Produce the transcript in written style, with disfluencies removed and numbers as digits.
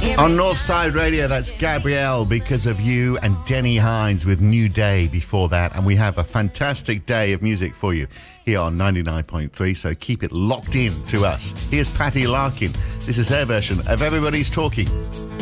On Northside Radio, that's Gabrielle, Because of You, and Denny Hines with New Day before that. And we have a fantastic day of music for you here on 99.3, so keep it locked in to us. Here's Patty Larkin. This is her version of Everybody's Talking.